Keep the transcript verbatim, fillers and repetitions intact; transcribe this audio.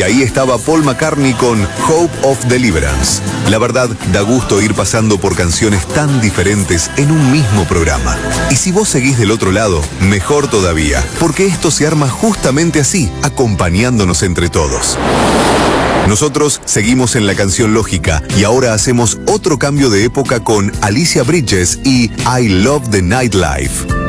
Y ahí estaba Paul McCartney con Hope of Deliverance. La verdad, da gusto ir pasando por canciones tan diferentes en un mismo programa. Y si vos seguís del otro lado, mejor todavía, porque esto se arma justamente así, acompañándonos entre todos. Nosotros seguimos en la canción lógica y ahora hacemos otro cambio de época con Alicia Bridges y I Love the Nightlife.